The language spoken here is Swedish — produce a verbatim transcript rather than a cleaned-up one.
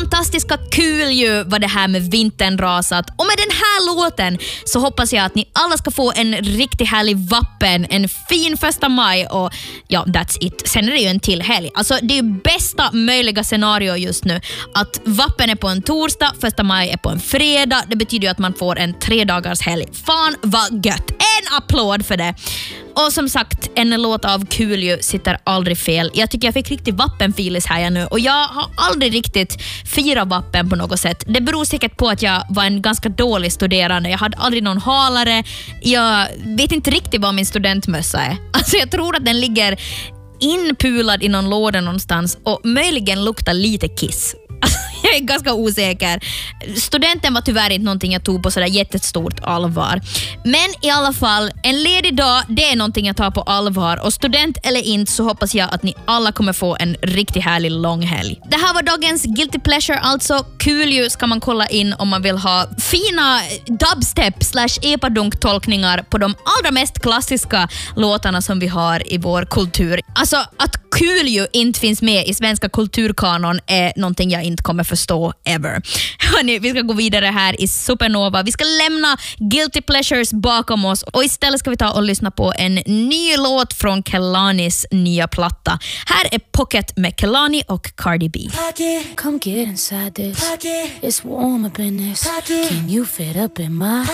fantastiska kul ju var det här med vintern rasat. Och med den här låten så hoppas jag att ni alla ska få en riktigt härlig vappen, en fin första maj och ja, that's it. Sen är det ju en till helg. Alltså det är ju bästa möjliga scenario just nu att vappen är på en torsdag, första maj är på en fredag. Det betyder ju att man får en tre dagars helg. Fan vad gött! En applåd för det! Och som sagt, en låt av kul ju sitter aldrig fel. Jag tycker jag fick riktigt vappenfilis här nu. Och jag har aldrig riktigt firat vappen på något sätt. Det beror säkert på att jag var en ganska dålig studerande. Jag hade aldrig någon halare. Jag vet inte riktigt vad min studentmössa är. Alltså jag tror att den ligger inpulad i någon låda någonstans. Och möjligen luktar lite kiss. Jag är ganska osäker. Studenten var tyvärr inte någonting jag tog på sådär jättestort allvar. Men i alla fall, en ledig dag, det är någonting jag tar på allvar. Och student eller inte så hoppas jag att ni alla kommer få en riktigt härlig lång helg. Det här var dagens Guilty Pleasure, alltså kul ju ska man kolla in om man vill ha fina dubstep slash epadunk-tolkningar på de allra mest klassiska låtarna som vi har i vår kultur. Alltså att kul ju inte finns med i svenska kulturkanon är någonting jag inte kommer förstå ever. Hörrni, vi ska gå vidare här i Supernova. Vi ska lämna Guilty Pleasures bakom oss och istället ska vi ta och lyssna på en ny låt från Kelanis nya platta. Här är Pocket med Kelani och Cardi B. Come get inside this. It's warm up in this. Can you fit up in my